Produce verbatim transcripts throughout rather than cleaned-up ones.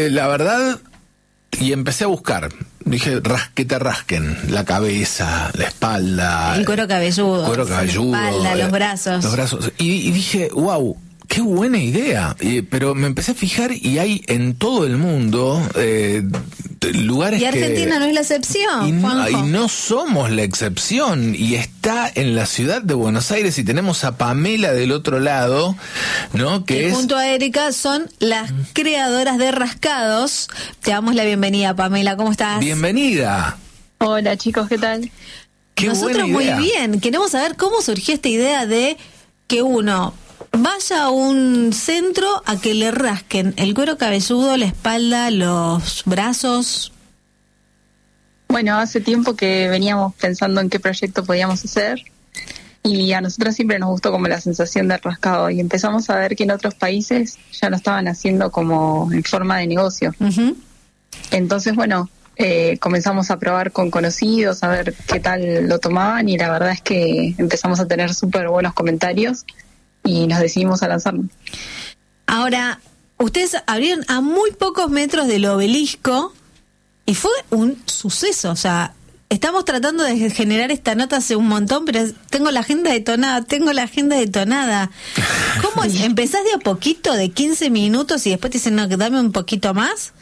la verdad, y empecé a buscar. Dije, ras, que te rasquen la cabeza, la espalda. El cuero cabelludo. Cuero cabelludo. La espalda, eh, los brazos. Los brazos. Y, y dije, wow, qué buena idea. Y, pero me empecé a fijar y hay en todo el mundo eh, lugares y Argentina que, no es la excepción, y no, Juanjo. y no somos la excepción. Y está en la ciudad de Buenos Aires y tenemos a Pamela del otro lado, ¿no? Que y es... junto a Erika son las creadoras de Rascados. Te damos la bienvenida, Pamela. ¿Cómo estás? Bienvenida. Hola chicos, ¿qué tal? Qué Nosotros buena idea. muy bien. Queremos saber cómo surgió esta idea de que uno vaya a un centro a que le rasquen el cuero cabelludo, la espalda, los brazos. Bueno, hace tiempo que veníamos pensando en qué proyecto podíamos hacer y a nosotros siempre nos gustó como la sensación de rascado y empezamos a ver que en otros países ya lo estaban haciendo como en forma de negocio. Uh-huh. Entonces, bueno, eh, comenzamos a probar con conocidos, a ver qué tal lo tomaban y la verdad es que empezamos a tener súper buenos comentarios y nos decidimos a lanzarnos. Ahora, ustedes abrieron a muy pocos metros del Obelisco y fue un suceso. O sea, estamos tratando de generar esta nota hace un montón, pero tengo la agenda detonada, tengo la agenda detonada. ¿Cómo es? ¿Empezás de a poquito, de quince minutos y después te dicen, no, que dame un poquito más?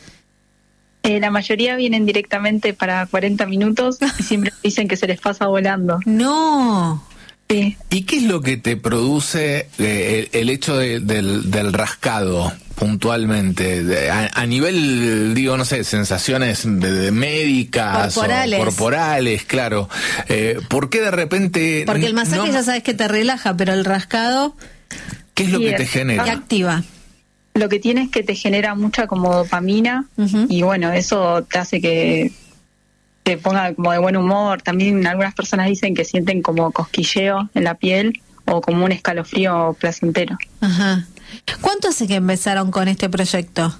Eh, la mayoría vienen directamente para cuarenta minutos y siempre dicen que se les pasa volando. No. Sí. ¿Y qué es lo que te produce eh, el, el hecho de, del, del rascado puntualmente? De, a, a nivel, digo, no sé, sensaciones de, de médicas corporales. o corporales, claro. Eh, ¿Por qué de repente...? Porque el masaje no, ya sabes que te relaja, pero el rascado ¿qué es lo Sí, que te es- genera? te activa. Lo que tiene es que te genera mucha como dopamina Uh-huh. y bueno, eso te hace que te ponga como de buen humor. También algunas personas dicen que sienten como cosquilleo en la piel o como un escalofrío placentero. Ajá. ¿Cuánto hace que empezaron con este proyecto?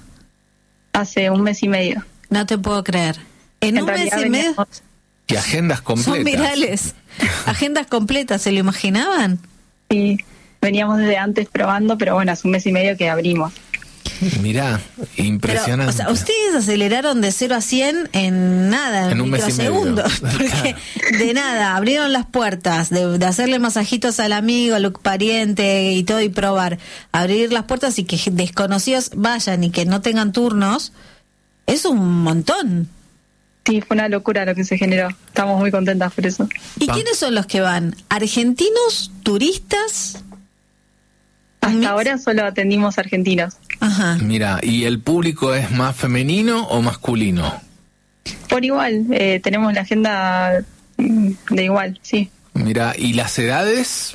Hace un mes y medio. No te puedo creer. En, En un mes realidad y medio veníamos- Y agendas completas. son virales. Agendas completas, ¿se lo imaginaban? sí, veníamos desde antes probando, pero bueno, hace un mes y medio que abrimos. Mirá, Pero, impresionante. o sea, ustedes aceleraron de cero a cien en nada, en, En un mes y medio. microsegundos. Porque de nada, abrieron las puertas, de, de hacerle masajitos al amigo, al pariente y todo, y probar. Abrir las puertas y que desconocidos vayan y que no tengan turnos, es un montón. Sí, fue una locura lo que se generó. Estamos muy contentas por eso. ¿Y Pam. quiénes son los que van? ¿Argentinos? ¿Turistas? Hasta Mix. ahora solo atendimos argentinos. Ajá. Mira, ¿y el público es más femenino o masculino? Por igual, eh, tenemos la agenda mm, de igual, sí. Mira, ¿y las edades?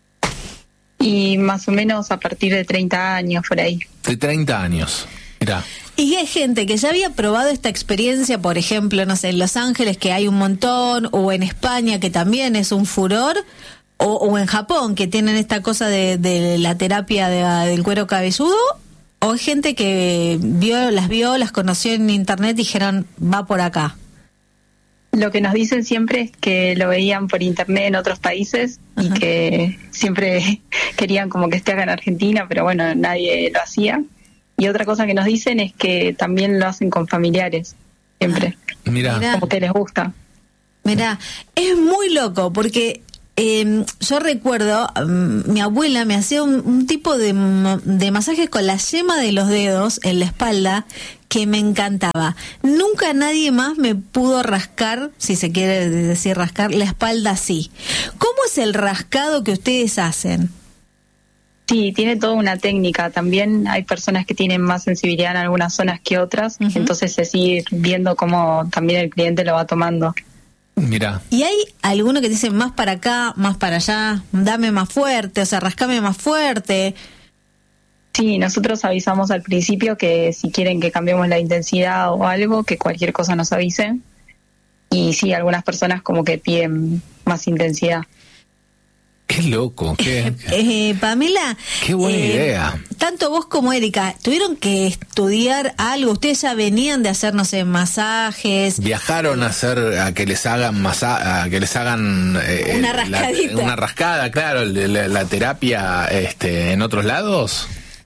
Y más o menos a partir de treinta años, por ahí. De treinta años. Mira. Y hay gente que ya había probado esta experiencia, por ejemplo, no sé, en Los Ángeles, que hay un montón, o en España, que también es un furor, o, o en Japón, que tienen esta cosa de, de la terapia de- del cuero cabelludo, o hay gente que vio, las vio, las conoció en internet y dijeron, va por acá. Lo que nos dicen siempre es que lo veían por internet en otros países y Ajá. que siempre querían como que esté acá en Argentina, pero bueno, nadie lo hacía. Y otra cosa que nos dicen es que también lo hacen con familiares, siempre, Mira. Mirá. como que les gusta. Mirá, es muy loco porque eh, yo recuerdo, mm, mi abuela me hacía un, un tipo de, ma- de masajes con la yema de los dedos en la espalda que me encantaba. Nunca nadie más me pudo rascar, si se quiere decir rascar, la espalda así. ¿Cómo es el rascado que ustedes hacen? Sí, tiene toda una técnica. También hay personas que tienen más sensibilidad en algunas zonas que otras, Ujú. entonces es ir viendo cómo también el cliente lo va tomando. Mira. ¿Y hay alguno que dice más para acá, más para allá, dame más fuerte, o sea, rascame más fuerte? Sí, nosotros avisamos al principio que si quieren que cambiemos la intensidad o algo, que cualquier cosa nos avisen. Y sí, algunas personas como que piden más intensidad. Qué loco, qué, Eh, Pamela, qué buena eh, idea. tanto vos como Erika, ¿tuvieron que estudiar algo? ¿Ustedes ya venían de hacer, no sé, masajes? Viajaron a hacer, a que les hagan masa, a que les hagan eh, Una la- rascadita. una rascada, claro, la, la- la terapia este, en otros lados.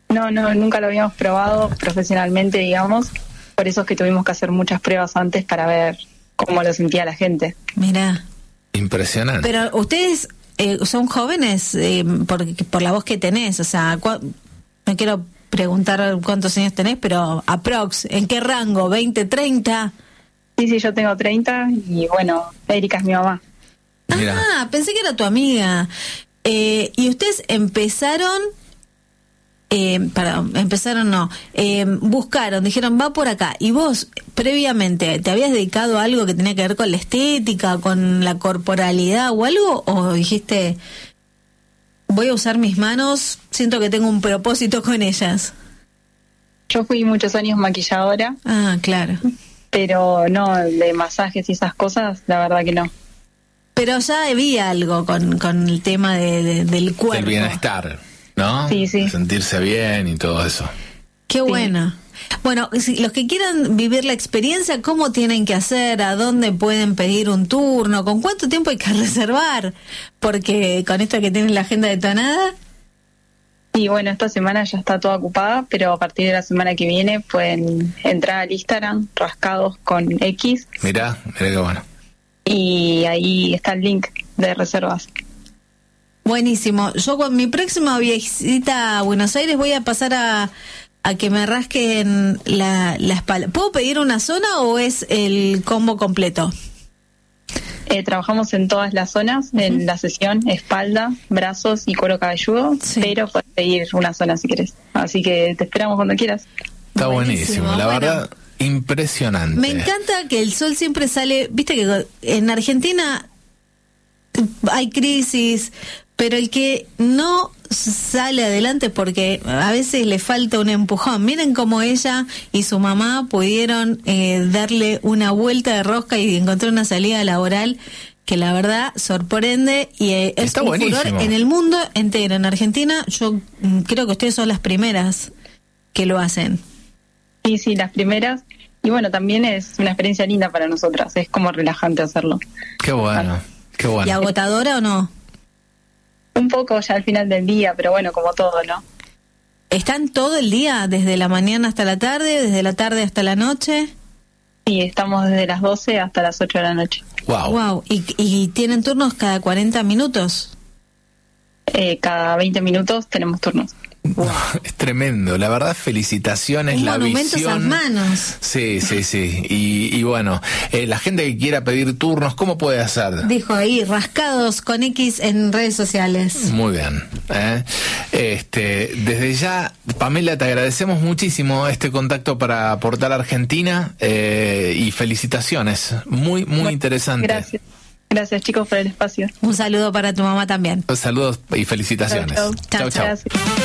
No, no, nunca lo habíamos probado profesionalmente, digamos. Por eso es que tuvimos que hacer muchas pruebas antes para ver cómo lo sentía la gente. Mirá. Impresionante. Pero ustedes eh, son jóvenes eh, por, por la voz que tenés, o sea, cua- no quiero preguntar cuántos años tenés, pero aprox, ¿en qué rango? ¿veinte, treinta? Sí, sí, yo tengo treinta y bueno, Erika es mi mamá. Mirá. Ah, pensé que era tu amiga. Eh, y ustedes empezaron... Eh, perdón, empezaron no, eh, buscaron, dijeron va por acá. ¿Y vos previamente te habías dedicado a algo que tenía que ver con la estética, con la corporalidad o algo? ¿O dijiste voy a usar mis manos, siento que tengo un propósito con ellas? Yo fui muchos años maquilladora, Ah, claro. pero no de masajes y esas cosas, la verdad que no. Pero ya había algo con, con el tema de, de- del cuerpo. El bienestar, ¿no? Sí, sí. Sentirse bien y todo eso. Qué bueno. Bueno, si los que quieran vivir la experiencia, ¿cómo tienen que hacer? ¿A dónde pueden pedir un turno? ¿Con cuánto tiempo hay que reservar? Porque con esto que tienen la agenda detonada. Y bueno, esta semana ya está toda ocupada, pero a partir de la semana que viene pueden entrar al Instagram, rascados con X, Mirá, mirá qué bueno. y ahí está el link de reservas. Buenísimo. Yo con mi próxima visita a Buenos Aires voy a pasar a, a que me rasquen la, la espalda. ¿Puedo pedir una zona o es el combo completo? Eh, trabajamos en todas las zonas, en la sesión, espalda, brazos y cuero cabelludo, Sí. pero puedes pedir una zona si querés. Así que te esperamos cuando quieras. Está Buenísimo, buenísimo, la bueno. verdad, impresionante. Me encanta que el sol siempre sale, viste que en Argentina hay crisis, pero el que no sale adelante porque a veces le falta un empujón. Miren cómo ella y su mamá pudieron eh, darle una vuelta de rosca y encontrar una salida laboral que la verdad sorprende y eh, es Está un buenísimo. furor en el mundo entero. En Argentina yo mm, creo que ustedes son las primeras que lo hacen. Sí, sí, las primeras. Y bueno, también es una experiencia linda para nosotras, es como relajante hacerlo. Qué bueno, qué ¿Y bueno. agotadora o no? Un poco ya al final del día, pero bueno, como todo, ¿no? ¿Están todo el día, desde la mañana hasta la tarde, desde la tarde hasta la noche? Sí, estamos desde las doce hasta las ocho de la noche. Wow. Wow. ¿Y, y tienen turnos cada cuarenta minutos? Eh, cada veinte minutos tenemos turnos. Es tremendo, la verdad, felicitaciones, Un la monumento a visión. esas manos. Sí, sí, sí. Y, y bueno, eh, la gente que quiera pedir turnos, ¿cómo puede hacer? Dijo ahí, rascados con X en redes sociales. Muy bien. ¿eh? Este, desde ya, Pamela, te agradecemos muchísimo este contacto para Portal Argentina eh, y felicitaciones. Muy, muy Bueno, interesante. Gracias. Gracias, chicos, por el espacio. Un saludo para tu mamá también. Saludos y felicitaciones. Chau, chau. Chau, chau. Gracias.